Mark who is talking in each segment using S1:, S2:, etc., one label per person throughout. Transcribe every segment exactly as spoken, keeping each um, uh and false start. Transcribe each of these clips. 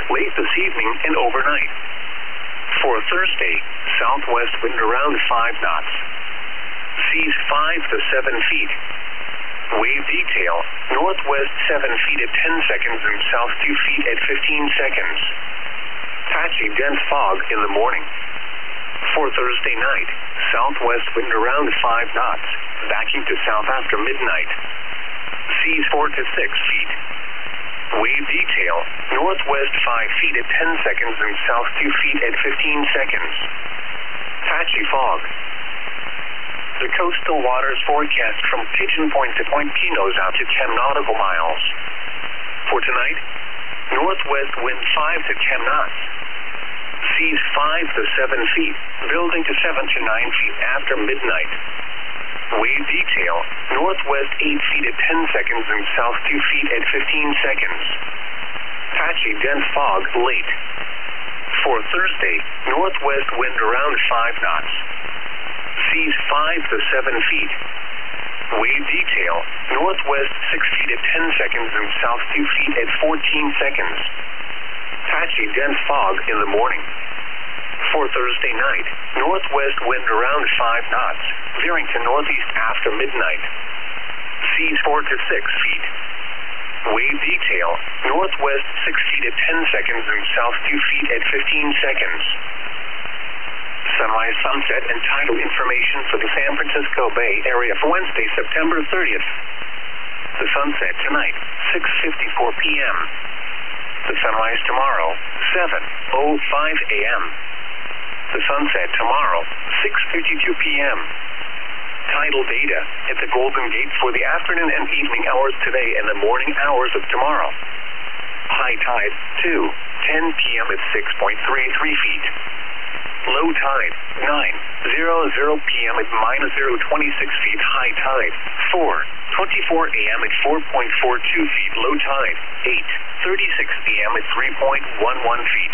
S1: late this evening and overnight. For Thursday, southwest wind around five knots. Seas five to seven feet. Wave detail, northwest seven feet at ten seconds and south two feet at fifteen seconds. Patchy dense fog in the morning. For Thursday night, southwest wind around five knots, backing to south after midnight. Seas four to six feet. Wave detail, northwest five feet at ten seconds and south two feet at fifteen seconds. Patchy fog. The coastal waters forecast from Pigeon Point to Point Pinos out to ten nautical miles. For tonight, northwest wind five to ten knots. Seas five to seven feet, building to seven to nine feet after midnight. Wave detail, northwest eight feet at ten seconds and south two feet at fifteen seconds. Patchy dense fog late. For Thursday, northwest wind around five knots. Seas five to seven feet. Wave detail, northwest six feet at ten seconds and south two feet at fourteen seconds. Patchy dense fog in the morning. For Thursday night, northwest wind around five knots, veering to northeast after midnight. Seas four to six feet. Wave detail, northwest six feet at ten seconds and south two feet at fifteen seconds. Sunrise, sunset, and tidal information for the San Francisco Bay Area for Wednesday, September thirtieth. The sunset tonight, six fifty-four p m The sunrise tomorrow, seven oh five a m The sunset tomorrow, six fifty-two p m Tidal data at the Golden Gate for the afternoon and evening hours today and the morning hours of tomorrow. High tide, two ten p m at six point three three feet. Low tide, nine hundred p m at minus zero point two six feet. High tide, four twenty-four a m at four point four two feet. Low tide, eight thirty-six p m at three point one one feet.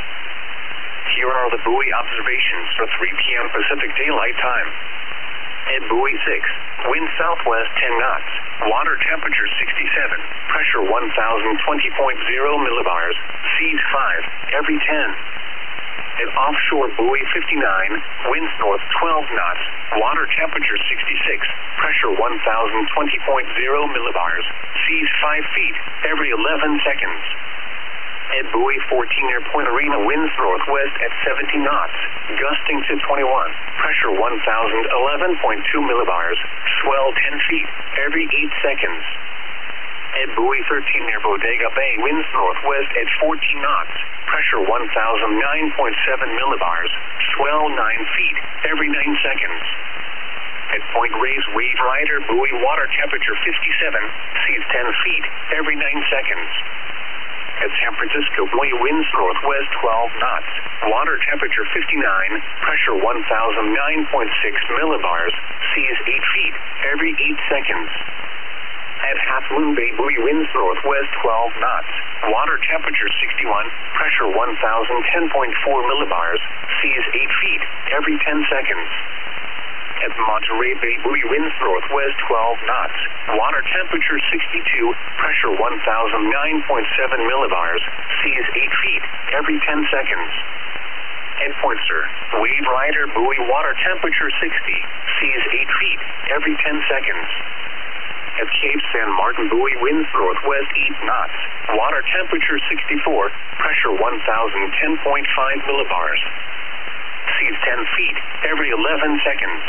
S1: Here are the buoy observations for three p m Pacific Daylight Time. At buoy six, wind southwest ten knots, water temperature sixty-seven, pressure one thousand twenty point zero millibars, seas five, every ten. At offshore buoy fifty-nine, winds north twelve knots, water temperature sixty-six, pressure one thousand twenty point zero millibars, seas five feet, every eleven seconds. At buoy fourteen near Point Arena, winds northwest at seventy knots, gusting to twenty-one, pressure one thousand eleven point two millibars, swell ten feet, every eight seconds. At buoy thirteen near Bodega Bay, winds northwest at fourteen knots, pressure one thousand nine point seven millibars, swell nine feet, every nine seconds. At Point Reyes, wave rider, buoy water temperature fifty-seven, seas ten feet, every nine seconds. At San Francisco, buoy winds northwest twelve knots, water temperature fifty-nine, pressure one thousand nine point six millibars, seas eight feet, every eight seconds. At Half Moon Bay, buoy winds northwest twelve knots, water temperature sixty-one, pressure one thousand ten point four millibars, seas eight feet, every ten seconds. At Monterey Bay, buoy winds northwest twelve knots, water temperature sixty-two, pressure one thousand nine point seven millibars, seas eight feet, every ten seconds. At Pointer, wave rider, buoy water temperature sixty, seas eight feet, every ten seconds. At Cape San Martin, buoy winds northwest eight knots, water temperature sixty-four, pressure one thousand ten point five millibars, seas ten feet, every eleven seconds.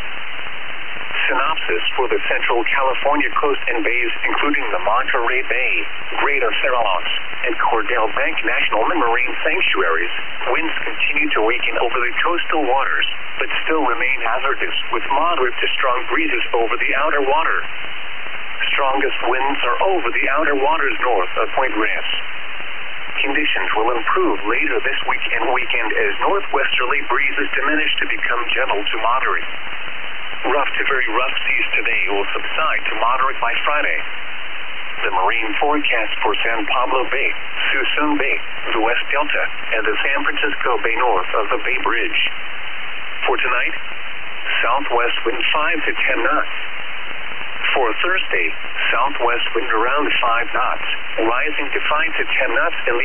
S1: Synopsis for the Central California coast and bays, including the Monterey Bay, Greater Farallons, and Cordell Bank National Marine Sanctuaries. Winds continue to weaken over the coastal waters, but still remain hazardous, with moderate to strong breezes over the outer water. Strongest winds are over the outer waters north of Point Reyes. Conditions will improve later this week and weekend as northwesterly breezes diminish to become gentle to moderate. Rough to very rough seas today will subside to moderate by Friday. The marine forecast for San Pablo Bay, Suisun Bay, the West Delta, and the San Francisco Bay north of the Bay Bridge. For tonight, southwest wind five to ten knots. For Thursday, southwest wind around five knots, rising to five to ten knots in the